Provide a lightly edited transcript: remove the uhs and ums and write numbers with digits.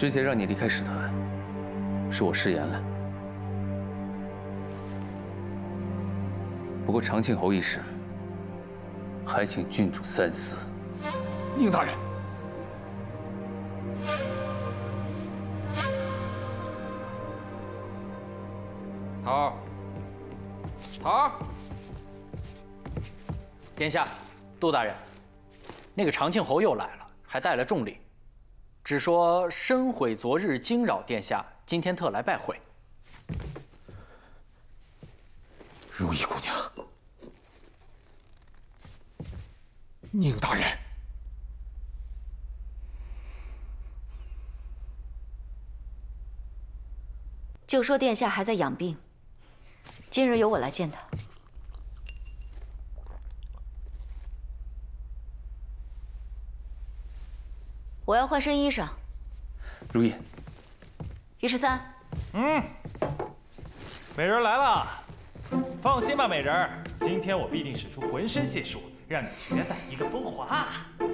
之前让你离开使团，是我失言了。不过长庆侯一事，还请郡主三思。 宁大人， 桃儿， 殿下，杜大人，那个长庆侯又来了，还带了重礼，只说深悔昨日惊扰殿下，今天特来拜会。 如意姑娘，宁大人， 就说殿下还在养病，今日由我来见他。我要换身衣裳。 如意， 于十三， 美人来了，放心吧，美人儿，今天我必定使出浑身解数，让你绝代一个风华。